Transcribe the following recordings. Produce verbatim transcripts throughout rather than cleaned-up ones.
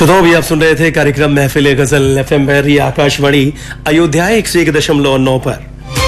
श्रोताओं भी आप सुन रहे थे कार्यक्रम महफिल गजल एफएम पर या आकाशवाणी अयोध्या एक सौ एक दशमलव नौ पर।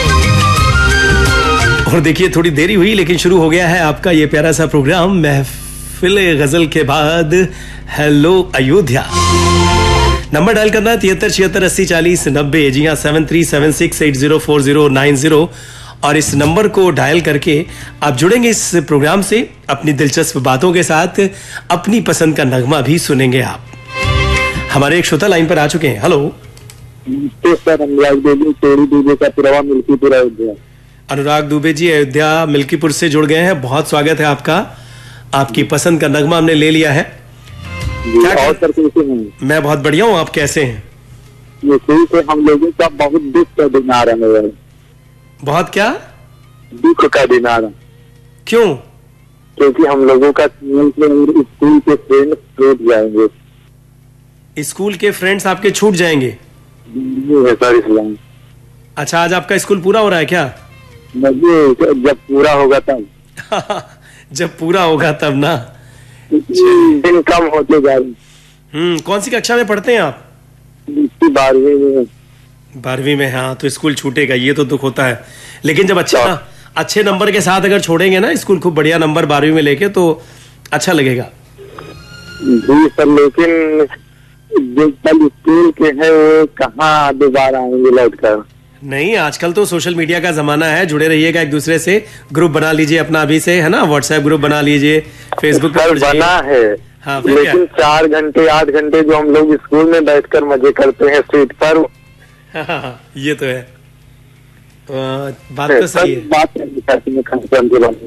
और देखिए थोड़ी देरी हुई लेकिन शुरू हो गया है आपका ये प्यारा सा प्रोग्राम महफिल गजल के बाद हेलो अयोध्या। नंबर डायल करना तिहत्तर छिहत्तर अस्सी चालीस नब्बे, जी हाँ seven three seven six eight zero four zero nine zero. और इस नंबर को डायल करके आप जुड़ेंगे इस प्रोग्राम से अपनी दिलचस्प बातों के साथ, अपनी पसंद का नगमा भी सुनेंगे आप। हमारे एक श्रोता लाइन पर आ चुके हैं। हेलो सर, अनुराग दुबे चोरी दुबे का पुरवा मिल्कीपुर अयोध्या। अनुराग दुबे जी अयोध्या मिल्कीपुर से जुड़ गए हैं, बहुत स्वागत है आपका। आपकी पसंद का नगमा हमने ले लिया है। क्या और सर कैसे हैं? मैं बहुत बढ़िया हूँ, आप कैसे हैं? ये शुरू से हम लोगों का बहुत दुख का दिन आ रहा है। बहुत क्या दुख का दिन आ रहा? क्यों? क्योंकि हम लोगों का स्कूल के फ्रेंड छूट जाएंगे। स्कूल के फ्रेंड्स आपके छूट जाएंगे? है सर इस्लाम। अच्छा, आज आपका स्कूल पूरा हो रहा है क्या? जब पूरा होगा तब जब पूरा होगा तब ना। दिन कम होते जा रहे। हम्म कौन सी कक्षा में पढ़ते हैं आप? बारहवीं में। बारहवीं में, हाँ तो स्कूल छूटेगा, ये तो दुख होता है। लेकिन जब अच्छा अच्छे नंबर के साथ अगर छोड़ेंगे ना स्कूल, खूब बढ़िया नंबर बारहवीं में लेके, तो अच्छा लगेगा। जी सर, लेकिन जो कल स्कूल के है वो कहाँ दोबारा आएंगे लौट कर? नहीं, आजकल तो सोशल मीडिया का जमाना है, जुड़े रहिएगा एक दूसरे से। ग्रुप बना लीजिए अपना अभी से, है ना, व्हाट्सएप ग्रुप बना लीजिए, फेसबुक पर बना है। हाँ, लेकिन चार घंटे आठ घंटे जो हम लोग स्कूल में बैठकर मजे करते हैं सीट पर, हाँ, ये तो है। बात तो सही है। बात